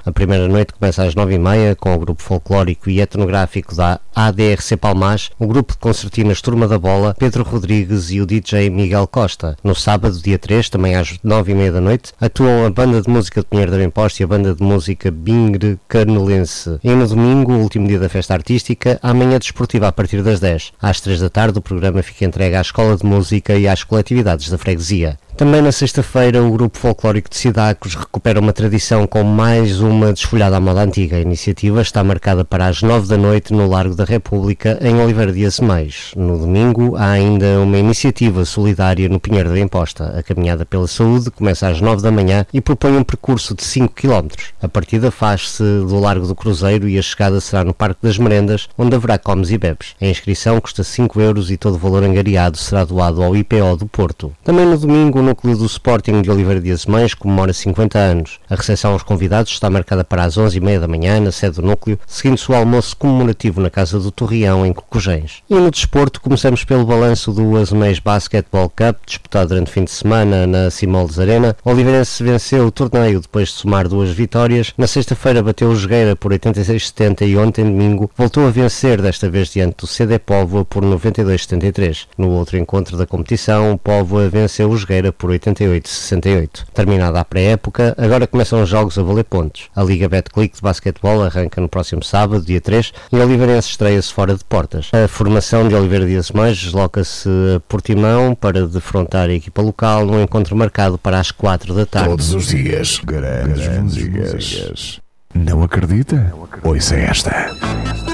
A primeira noite começa às 9h30 com o grupo folclórico e etnográfico da ADRC Palmás, o grupo de concertinas Turma da Bola, Pedro Rodrigues e o DJ Miguel Costa. No sábado, dia 3, também às 9h30 da noite, atuam a Banda de Música de Pinheiro da Bemposta e a Banda de Música Bingre Carnelense. E no domingo, o último dia da festa artística, a manhã desportiva a partir das 10. Às 3 da tarde, o programa fica entregue à Escola de Música e às coletividades da freguesia. Também na sexta-feira, o grupo folclórico de Cidacos recupera uma tradição com mais uma desfolhada à moda antiga. A iniciativa está marcada para as 9 da noite no Largo da República, em Oliveira de Acemais. No domingo, há ainda uma iniciativa solidária no Pinheiro da Bemposta. A Caminhada pela Saúde começa às 9 da manhã e propõe um percurso de 5 km. A partida faz-se do Largo do Cruzeiro e a chegada será no Parque das Merendas, onde haverá comes e bebes. A inscrição custa 5 euros e todo o valor angariado será doado ao IPO do Porto. Também no domingo, o núcleo do Sporting de Oliveira de Acemais comemora 50 anos. A recepção aos convidados está marcada para as 11h30 da manhã na sede do núcleo, seguindo-se o almoço comemorativo na Casa do Torreão, em Cocojens. E no desporto, começamos pelo balanço do Acemais Basketball Cup, disputado durante o fim de semana na Simoldes Arena. O Oliveirense venceu o torneio depois de somar 2 vitórias. Na sexta-feira bateu o Jogueira por 86-70 e ontem, domingo, voltou a vencer, desta vez diante do CD Póvoa por 92-73. No outro encontro da competição, o Póvoa venceu o Jogueira por 88-68. Terminada a pré-época, agora começam os jogos a valer pontos. A Liga Betclic de basquetebol arranca no próximo sábado, dia 3, e o Oliveirense estreia-se fora de portas. A formação de Oliveira de Acemais desloca-se a Portimão para defrontar a equipa local num encontro marcado para as 4 da tarde. Todos os dias, grandes músicas. Não acredita? Ouça esta.